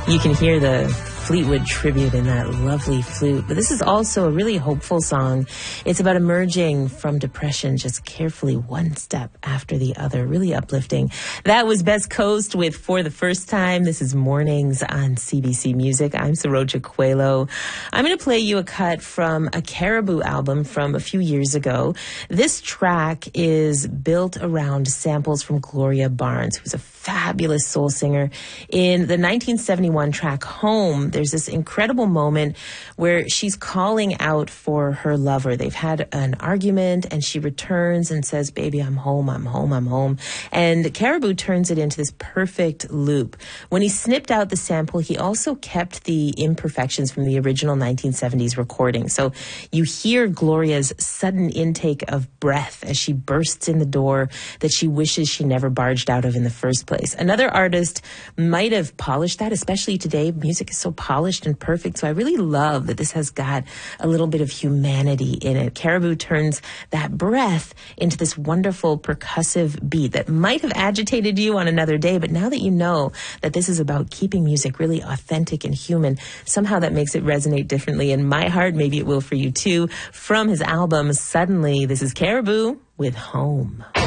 You can hear the Fleetwood tribute in that lovely flute. But this is also a really hopeful song. It's about emerging from depression just carefully, one step after the other. Really uplifting. That was Best Coast with For the First Time. This is Mornings on CBC Music. I'm Saroja Coelho. I'm going to play you a cut from a Caribou album from a few years ago. This track is built around samples from Gloria Barnes, who's a fabulous soul singer. In the 1971 track Home, there's this incredible moment where she's calling out for her lover. They've had an argument and she returns and says, "Baby, I'm home, I'm home, I'm home." And Caribou turns it into this perfect loop. When he snipped out the sample, he also kept the imperfections from the original 1970s recording. So you hear Gloria's sudden intake of breath as she bursts in the door that she wishes she never barged out of in the first place. Another artist might have polished that, especially today. Music is so polished and perfect. So I really love that this has got a little bit of humanity in it. Caribou turns that breath into this wonderful percussive beat that might have agitated you on another day. But now that you know that this is about keeping music really authentic and human, somehow that makes it resonate differently in my heart. Maybe it will for you too. From his album, Suddenly, this is Caribou with Home.